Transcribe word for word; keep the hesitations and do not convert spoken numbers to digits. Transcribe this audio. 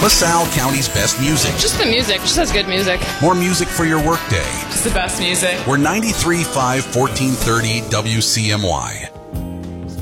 LaSalle County's best music. Just the music. Just has good music. More music for your workday. Just the best music. We're ninety-three point five, fourteen thirty W C M Y.